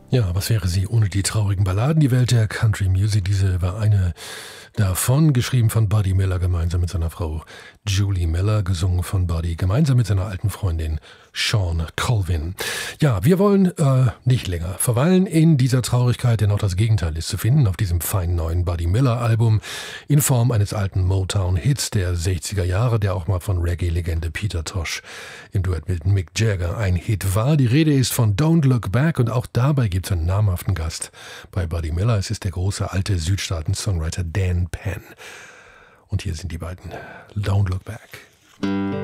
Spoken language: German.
Ja, was wäre sie ohne die traurigen Balladen? Die Welt der Country Music, diese war eine davon, geschrieben von Buddy Miller gemeinsam mit seiner Frau Julie Miller, gesungen von Buddy gemeinsam mit seiner alten Freundin Sean Colvin. Ja, wir wollen nicht länger verweilen in dieser Traurigkeit, denn auch das Gegenteil ist zu finden auf diesem feinen neuen Buddy Miller Album in Form eines alten Motown-Hits der 60er Jahre, der auch mal von Reggae-Legende Peter Tosh im Duett mit Mick Jagger ein Hit war. Die Rede ist von Don't Look Back und auch dabei gibt es einen namhaften Gast bei Buddy Miller. Es ist der große alte Südstaaten-Songwriter Dan Penn. Und hier sind die beiden. Don't Look Back.